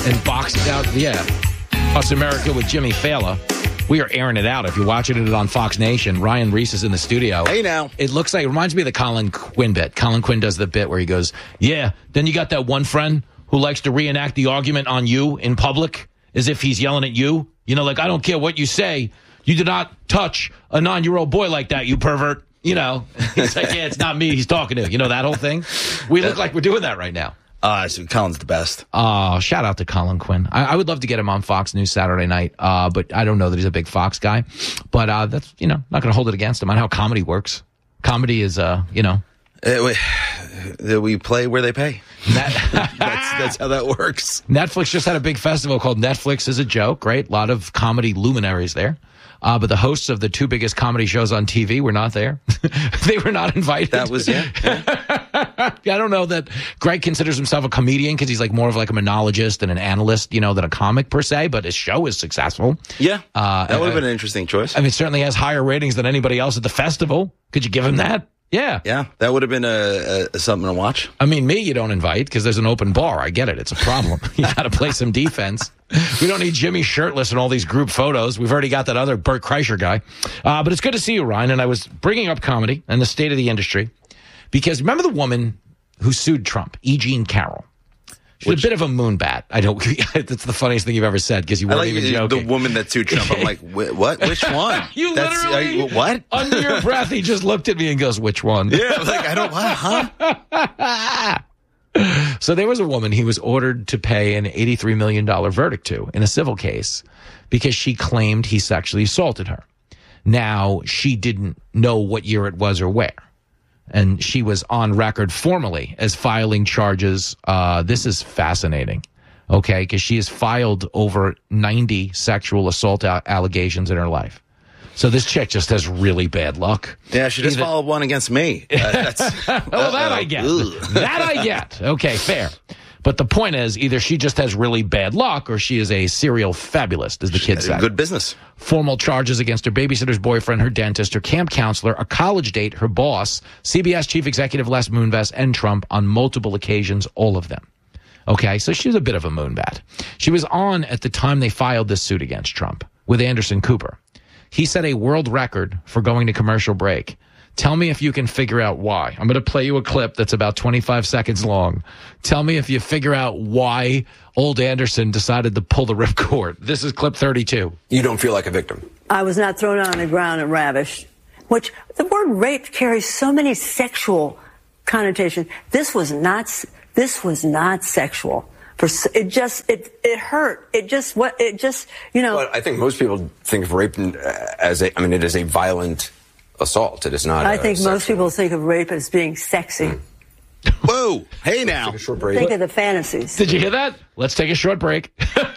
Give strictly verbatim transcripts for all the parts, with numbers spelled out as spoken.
and box it out. Yeah. Us America with Jimmy Fallon. We are airing it out. If you're watching it on Fox Nation, Ryan Reese is in the studio. Hey, now. It looks like, it reminds me of the Colin Quinn bit. Colin Quinn does the bit where he goes, yeah, then you got that one friend who likes to reenact the argument on you in public as if he's yelling at you. You know, like, I don't care what you say. You did not touch a nine-year-old boy like that, you pervert. You know, it's like, yeah, it's not me he's talking to. You know, that whole thing? We look like we're doing that right now. Uh, so Colin's the best. Oh, shout out to Colin Quinn. I, I would love to get him on Fox News Saturday night, uh, but I don't know that he's a big Fox guy. But uh, that's, you know, not going to hold it against him. I know how comedy works. Comedy is, uh, you know. Uh, we, we play where they pay. Net- that's, that's how that works. Netflix just had a big festival called Netflix is a Joke, right? A lot of comedy luminaries there. Uh, but the hosts of the two biggest comedy shows on T V were not there. They were not invited. That was, yeah. yeah. I don't know that Greg considers himself a comedian because he's like more of like a monologist and an analyst, you know, than a comic per se, but his show is successful. Yeah. Uh, that would have been an interesting choice. I mean, it certainly has higher ratings than anybody else at the festival. Could you give him that? Yeah. Yeah, that would have been a, a something to watch. I mean, me, you don't invite because there's an open bar. I get it. It's a problem. You got to play some defense. We don't need Jimmy shirtless in all these group photos. We've already got that other Bert Kreischer guy. Uh, but it's good to see you, Ryan. And I was bringing up comedy and the state of the industry because remember the woman who sued Trump, E. Jean Carroll? She's Which, a bit of a moonbat. I don't. That's the funniest thing you've ever said because you weren't like even joking. The woman that sued Trump. I'm like, what? Which one? You That's, literally, you, what? Under your breath, he just looked at me and goes, "Which one?" Yeah, like I don't. What? Huh? So there was a woman he was ordered to pay an eighty-three million dollars verdict to in a civil case because she claimed he sexually assaulted her. Now she didn't know what year it was or where. And she was on record formally as filing charges. Uh, this is fascinating, okay, because she has filed over ninety sexual assault a- allegations in her life. So this chick just has really bad luck. Yeah, she just Either- filed one against me. Uh, that's, well, that I get. Ugh. That I get. Okay, fair. But the point is, either she just has really bad luck or she is a serial fabulist, as the kids say. Good business. Formal charges against her babysitter's boyfriend, her dentist, her camp counselor, a college date, her boss, C B S chief executive Les Moonves, and Trump on multiple occasions, all of them. Okay, so she's a bit of a moonbat. She was on at the time they filed this suit against Trump with Anderson Cooper. He set a world record for going to commercial break. Tell me if you can figure out why. I'm going to play you a clip that's about twenty-five seconds long. Tell me if you figure out why old Anderson decided to pull the ripcord. This is clip thirty-two. You don't feel like a victim. I was not thrown on the ground and ravished, which the word rape carries so many sexual connotations. This was not, this was not sexual. For it just, it, it hurt. It just, what, it just, you know. Well, I think most people think of rape as a, I mean, it is a violent assault. It is not. I think sexual. most people think of rape as being sexy. Mm. Whoa! Hey now. Take a short break. Think of the fantasies. Did you hear that? Let's take a short break.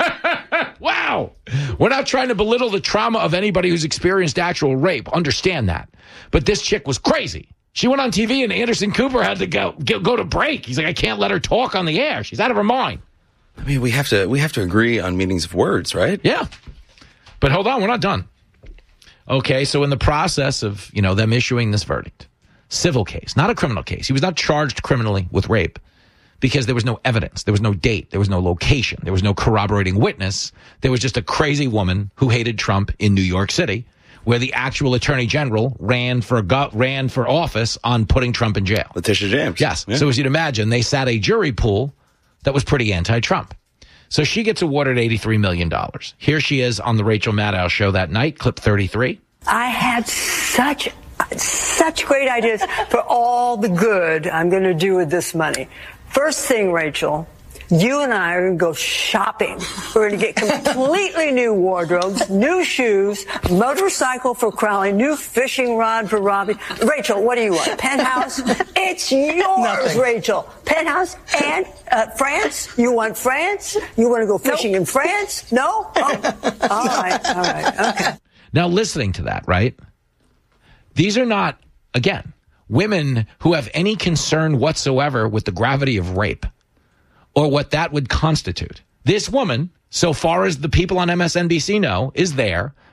Wow! We're not trying to belittle the trauma of anybody who's experienced actual rape. Understand that. But this chick was crazy. She went on T V and Anderson Cooper had to go go to break. He's like, I can't let her talk on the air. She's out of her mind. I mean, we have to we have to agree on meanings of words, right? Yeah. But hold on, we're not done. Okay, so in the process of, you know, them issuing this verdict, civil case, not a criminal case. He was not charged criminally with rape because there was no evidence. There was no date. There was no location. There was no corroborating witness. There was just a crazy woman who hated Trump in New York City, where the actual attorney general ran for go- ran for office on putting Trump in jail. Letitia James. Yes. Yeah. So as you'd imagine, they sat a jury pool that was pretty anti-Trump. So she gets awarded eighty-three million dollars. Here she is on the Rachel Maddow show that night, clip thirty-three. I had such, such great ideas for all the good I'm going to do with this money. First thing, Rachel, you and I are going to go shopping. We're going to get completely new wardrobes, new shoes, motorcycle for Crowley, new fishing rod for Robbie. Rachel, what do you want? Penthouse? It's yours, Nothing. Rachel. Penthouse and uh, France? You want France? You want to go fishing nope. in France? No? Oh, all right, all right, okay. Now, listening to that, right? These are not, again, women who have any concern whatsoever with the gravity of rape or what that would constitute. This woman, so far as the people on M S N B C know, is there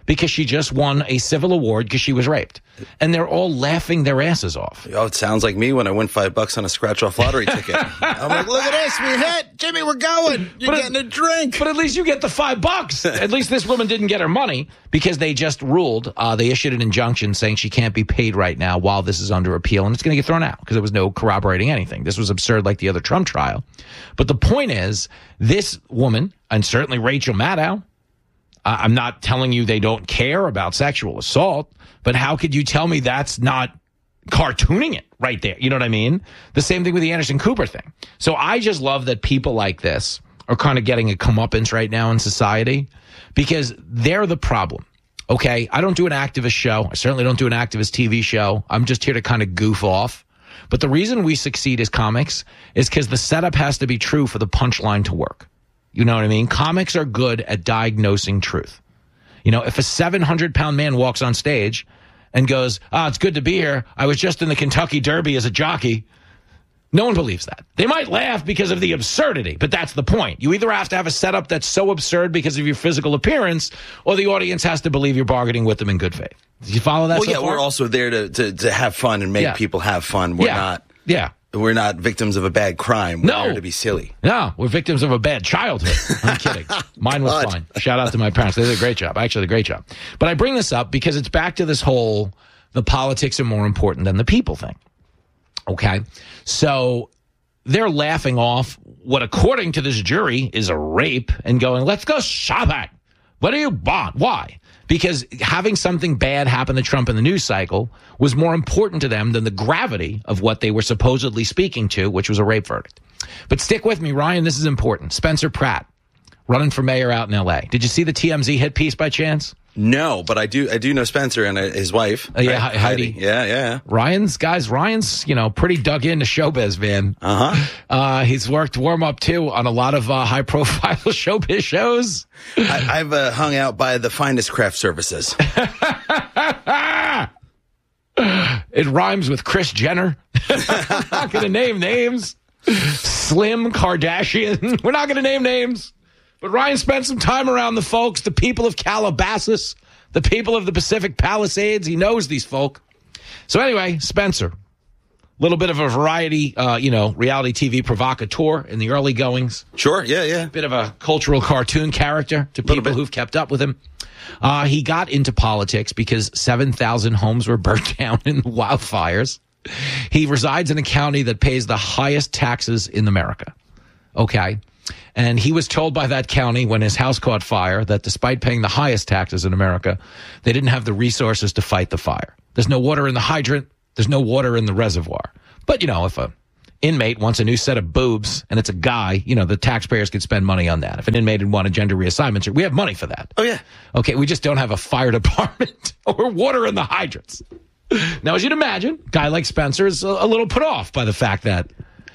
because she just won a civil award because she was raped. And they're all laughing their asses off. Oh, it sounds like me when I win five bucks on a scratch-off lottery ticket. I'm like, look at this, we hit. Jimmy, we're going. You're but getting it, a drink. But at least you get the five bucks. At least this woman didn't get her money because they just ruled. Uh, they issued an injunction saying she can't be paid right now while this is under appeal, and it's going to get thrown out because there was no corroborating anything. This was absurd like the other Trump trial. But the point is, this woman, and certainly Rachel Maddow, uh, I'm not telling you they don't care about sexual assault, but how could you tell me that's not cartooning it right there? You know what I mean? The same thing with the Anderson Cooper thing. So I just love that people like this are kind of getting a comeuppance right now in society because they're the problem. Okay, I don't do an activist show. I certainly don't do an activist T V show. I'm just here to kind of goof off. But the reason we succeed as comics is because the setup has to be true for the punchline to work. You know what I mean? Comics are good at diagnosing truth. You know, if a seven hundred pound man walks on stage and goes, ah, oh, it's good to be here. I was just in the Kentucky Derby as a jockey. No one believes that. They might laugh because of the absurdity, but that's the point. You either have to have a setup that's so absurd because of your physical appearance, or the audience has to believe you're bargaining with them in good faith. Did you follow that? Well, so yeah, far? we're also there to, to, to have fun and make yeah. people have fun. We're yeah. not. Yeah. We're not victims of a bad crime. We're no. there to be silly. No, we're victims of a bad childhood. I'm kidding. Mine was God. fine. Shout out to my parents. They did a great job. Actually, did a great job. But I bring this up because it's back to this whole, the politics are more important than the people thing. Okay? So they're laughing off what, according to this jury, is a rape and going, let's go shopping. What do you want? Why? Because having something bad happen to Trump in the news cycle was more important to them than the gravity of what they were supposedly speaking to, which was a rape verdict. But stick with me, Ryan. This is important. Spencer Pratt, running for mayor out in L A. Did you see the T M Z hit piece by chance? No, but I do I do know Spencer and his wife. Uh, yeah, Heidi. Heidi. Yeah, yeah. Ryan's, guys, Ryan's, you know, pretty dug into showbiz, man. Uh-huh. Uh, he's worked warm up, too, on a lot of uh, high-profile showbiz shows. I, I've uh, hung out by the finest craft services. It rhymes with Kris Jenner. I'm not going to name names. Slim Kardashian. We're not going to name names. But Ryan spent some time around the folks, the people of Calabasas, the people of the Pacific Palisades. He knows these folk. So anyway, Spencer, a little bit of a variety, uh, you know, reality T V provocateur in the early goings. Sure, yeah, yeah. Bit of a cultural cartoon character to people who've kept up with him. Uh, he got into politics because seven thousand homes were burnt down in the wildfires. He resides in a county that pays the highest taxes in America. Okay. And he was told by that county when his house caught fire that despite paying the highest taxes in America, they didn't have the resources to fight the fire. There's no water in the hydrant. There's no water in the reservoir. But, you know, if a inmate wants a new set of boobs and it's a guy, you know, the taxpayers could spend money on that. If an inmate would want a gender reassignment, we have money for that. Oh, yeah. Okay, we just don't have a fire department or water in the hydrants. Now, as you'd imagine, a guy like Spencer is a, a little put off by the fact that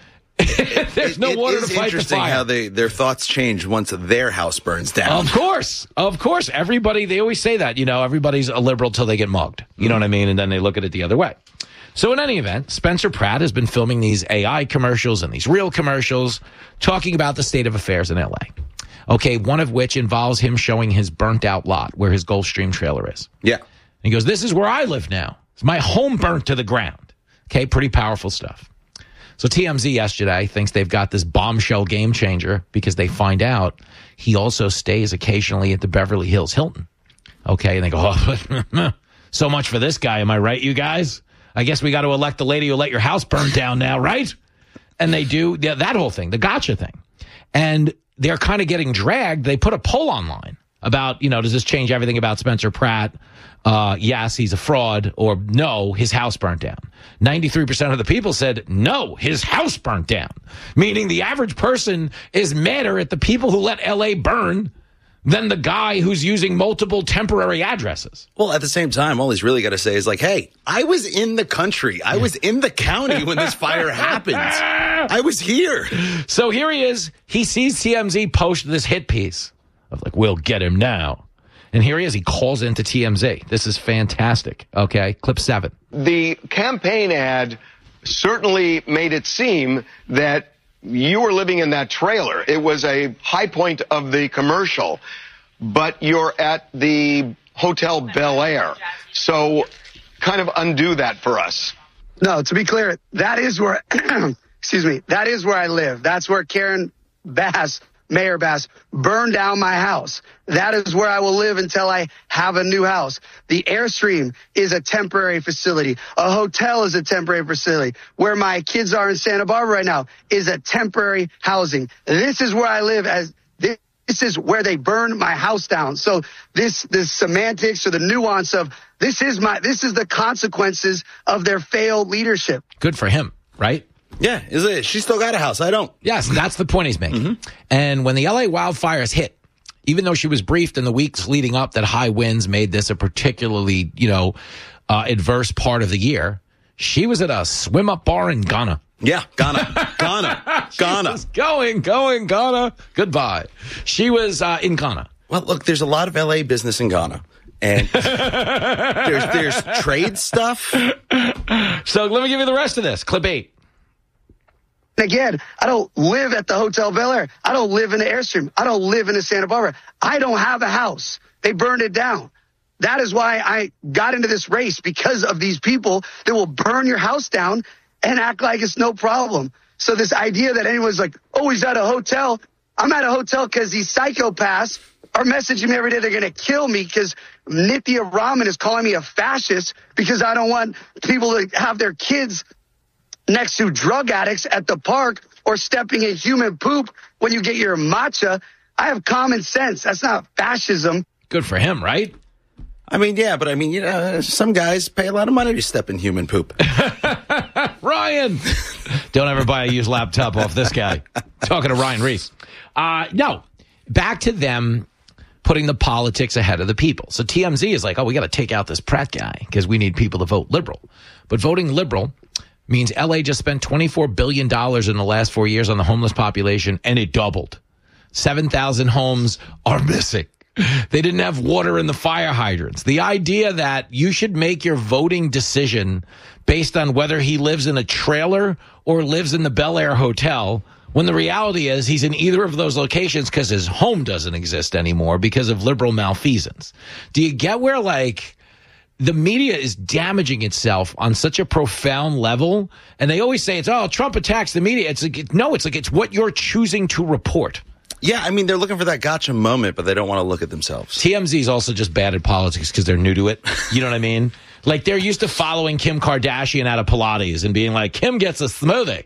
there's no it, water it to fight the interesting fire. How they, their thoughts change once their house burns down. Of course. Of course. Everybody, they always say that, you know, everybody's a liberal till they get mugged. You know what I mean? And then they look at it the other way. So in any event, Spencer Pratt has been filming these A I commercials and these real commercials talking about the state of affairs in L A. Okay, one of which involves him showing his burnt out lot where his Gulfstream trailer is. Yeah. And he goes, this is where I live now. It's my home burnt to the ground. Okay, pretty powerful stuff. So T M Z yesterday thinks they've got this bombshell game changer because they find out he also stays occasionally at the Beverly Hills Hilton. Okay, and they go, oh, so much for this guy. Am I right, you guys? I guess we got to elect the lady who let your house burn down now, right? And they do yeah, that whole thing, the gotcha thing. And they're kind of getting dragged. They put a poll online about, you know, does this change everything about Spencer Pratt? Uh, yes, he's a fraud, or no, his house burnt down. ninety-three percent of the people said, no, his house burnt down. Meaning the average person is madder at the people who let L A burn than the guy who's using multiple temporary addresses. Well, at the same time, all he's really got to say is like, hey, I was in the country. I was in the county when this fire happened. I was here. So here he is. He sees T M Z post this hit piece of like, we'll get him now. And here he is. He calls into T M Z. This is fantastic. Okay, clip seven. The campaign ad certainly made it seem that you were living in that trailer. It was a high point of the commercial. But you're at the Hotel Bel Air. So kind of undo that for us. No, to be clear, that is where, excuse me, that is where I live. That's where Karen Bass, Mayor Bass, burned down my house. That is where I will live until I have a new house. The Airstream is a temporary facility. A hotel is a temporary facility. Where my kids are in Santa Barbara right now is a temporary housing. This is where I live as this. This is where they burned my house down. So this, this semantics or the nuance of this is my, this is the consequences of their failed leadership. Good for him, right? Yeah, is it? She still got a house. I don't. Yes, that's the point he's making. Mm-hmm. And when the L A wildfires hit, even though she was briefed in the weeks leading up that high winds made this a particularly, you know, uh, adverse part of the year, she was at a swim up bar in Ghana. Yeah, Ghana, Ghana, Ghana. Going, going, Ghana. Goodbye. She was uh, in Ghana. Well, look, there's a lot of L A business in Ghana. And there's, there's trade stuff. So let me give you the rest of this. Clip eight. Again, I don't live at the Hotel Bel Air. I don't live in the Airstream. I don't live in the Santa Barbara. I don't have a house. They burned it down. That is why I got into this race, because of these people that will burn your house down and act like it's no problem. So this idea that anyone's like, oh, he's at a hotel. I'm at a hotel because these psychopaths are messaging me every day. They're going to kill me because Nithya Raman is calling me a fascist because I don't want people to have their kids next to drug addicts at the park or stepping in human poop when you get your matcha. I have common sense. That's not fascism. Good for him, right? I mean, yeah, but I mean, you know, some guys pay a lot of money to step in human poop. Ryan! Don't ever buy a used laptop off this guy. Talking to Ryan Reese. Uh, no, back to them putting the politics ahead of the people. So T M Z is like, oh, we got to take out this Pratt guy because we need people to vote liberal. But voting liberal means L A just spent twenty-four billion dollars in the last four years on the homeless population, and it doubled. seven thousand homes are missing. They didn't have water in the fire hydrants. The idea that you should make your voting decision based on whether he lives in a trailer or lives in the Bel Air Hotel, when the reality is he's in either of those locations because his home doesn't exist anymore because of liberal malfeasance. Do you get where, like, the media is damaging itself on such a profound level? And they always say it's, oh, Trump attacks the media. It's like, no, it's like it's what you're choosing to report. Yeah, I mean, they're looking for that gotcha moment, but they don't want to look at themselves. T M Z is also just bad at politics because they're new to it. You know what I mean? Like, they're used to following Kim Kardashian out of Pilates and being like, Kim gets a smoothie.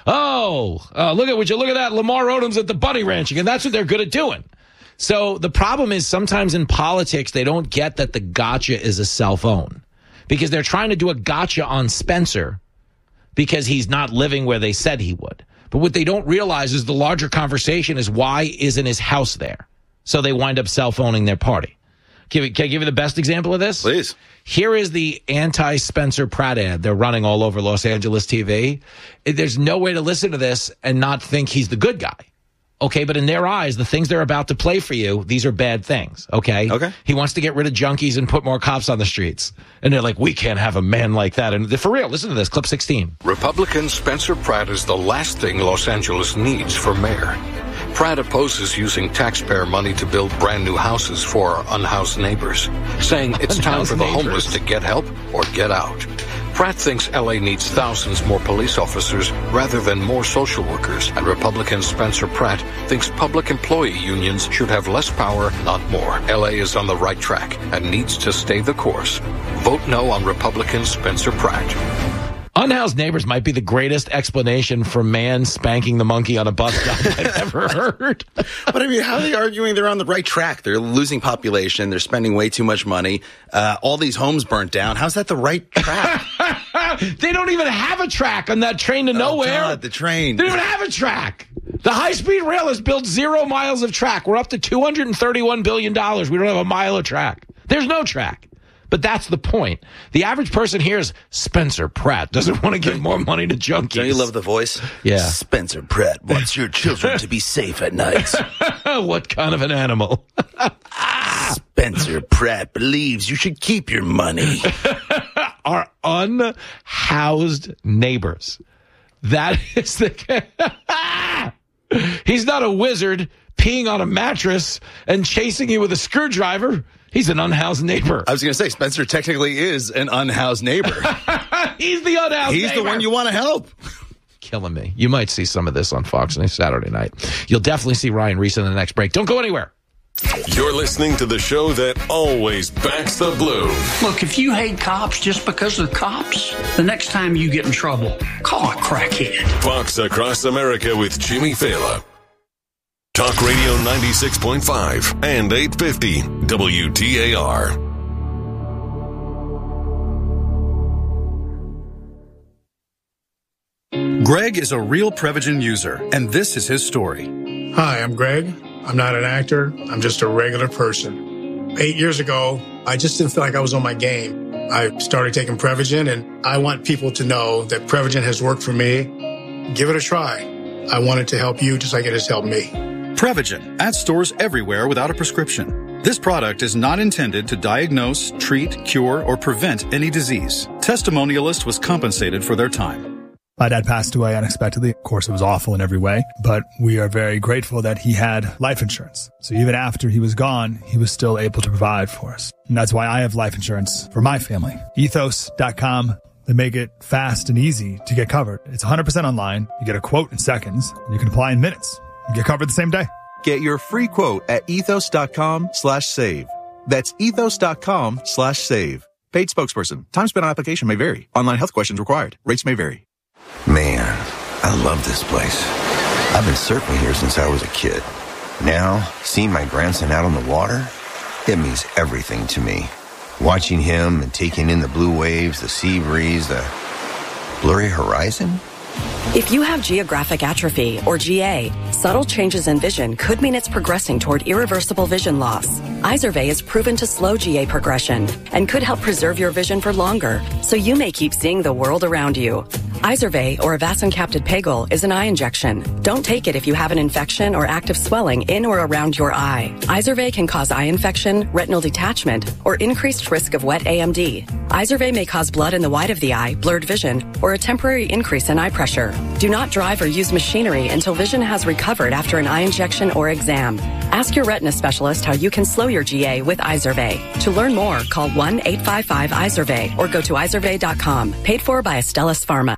Oh, uh, look at would you look at that? Lamar Odom's at the bunny ranching, and that's what they're good at doing. So the problem is sometimes in politics, they don't get that the gotcha is a cell phone because they're trying to do a gotcha on Spencer because he's not living where they said he would. But what they don't realize is the larger conversation is why isn't his house there? So they wind up cell phoning their party. Can I give you the best example of this? Please. Here is the anti-Spencer Pratt ad they're running all over Los Angeles T V. There's no way to listen to this and not think he's the good guy. Okay, but in their eyes, the things they're about to play for you, these are bad things, okay? Okay. He wants to get rid of junkies and put more cops on the streets. And they're like, we can't have a man like that. And for real, listen to this, clip sixteen. Republican Spencer Pratt is the last thing Los Angeles needs for mayor. Pratt opposes using taxpayer money to build brand new houses for our unhoused neighbors, saying it's time for the homeless to get help or get out. Pratt thinks L A needs thousands more police officers rather than more social workers, and Republican Spencer Pratt thinks public employee unions should have less power, not more. L A is on the right track and needs to stay the course. Vote no on Republican Spencer Pratt. Unhoused neighbors might be the greatest explanation for man spanking the monkey on a bus stop I've ever heard. But I mean, how are they arguing they're on the right track? They're losing population. They're spending way too much money. Uh, all these homes burnt down. How's that the right track? They don't even have a track on that train to nowhere. Oh, God, the train. They don't even have a track. The high-speed rail has built zero miles of track. We're up to two hundred thirty-one billion dollars. We don't have a mile of track. There's no track. But that's the point. The average person hears Spencer Pratt doesn't want to give more money to junkies. Don't you love the voice? Yeah. Spencer Pratt wants your children to be safe at night. What kind of an animal? Spencer Pratt believes you should keep your money. Our unhoused neighbors. That is the... He's not a wizard peeing on a mattress and chasing you with a screwdriver. He's an unhoused neighbor. I was going to say, Spencer technically is an unhoused neighbor. He's the unhoused He's neighbor. the one you want to help. Killing me. You might see some of this on Fox News Saturday night. You'll definitely see Ryan Reese in the next break. Don't go anywhere. You're listening to the show that always backs the blue. Look, if you hate cops just because they're cops, the next time you get in trouble, call a crackhead. Fox Across America with Jimmy Fallon. Talk Radio ninety-six point five and eight fifty W T A R. Greg is a real Prevagen user, and this is his story. Hi, I'm Greg. I'm not an actor. I'm just a regular person. Eight years ago, I just didn't feel like I was on my game. I started taking Prevagen, and I want people to know that Prevagen has worked for me. Give it a try. I want it to help you just like it has helped me. Prevagen, at stores everywhere without a prescription. This product is not intended to diagnose, treat, cure, or prevent any disease. Testimonialist was compensated for their time. My dad passed away unexpectedly. Of course, it was awful in every way, but we are very grateful that he had life insurance. So even after he was gone, he was still able to provide for us. And that's why I have life insurance for my family. ethos dot com. They make it fast and easy to get covered. It's one hundred percent online. You get a quote in seconds, and you can apply in minutes. You get covered the same day. Get your free quote at ethos dot com slash save. That's ethos dot com slash save. Paid spokesperson. Time spent on application may vary. Online health questions required. Rates may vary. Man, I love this place. I've been surfing here since I was a kid. Now, seeing my grandson out on the water, it means everything to me. Watching him and taking in the blue waves, the sea breeze, the blurry horizon. If you have geographic atrophy, or G A, subtle changes in vision could mean it's progressing toward irreversible vision loss. Izervay is proven to slow G A progression and could help preserve your vision for longer, so you may keep seeing the world around you. Izervay, or avacincaptad pegol, is an eye injection. Don't take it if you have an infection or active swelling in or around your eye. Izervay can cause eye infection, retinal detachment, or increased risk of wet A M D. Izervay may cause blood in the white of the eye, blurred vision, or a temporary increase in eye pressure. Do not drive or use machinery until vision has recovered after an eye injection or exam. Ask your retina specialist how you can slow your G A with Izervay. To learn more, call one eight five five Izervay or go to izervay dot com. Paid for by Astellas Pharma.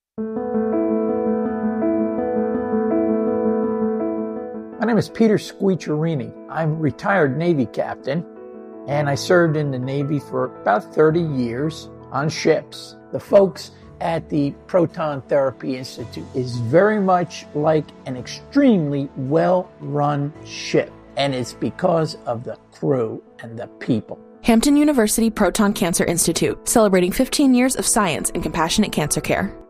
My name is Peter Squeacherini. I'm a retired Navy captain, and I served in the Navy for about thirty years on ships. The folks at the Proton Therapy Institute is very much like an extremely well-run ship, and it's because of the crew and the people. Hampton University Proton Cancer Institute, celebrating fifteen years of science and compassionate cancer care.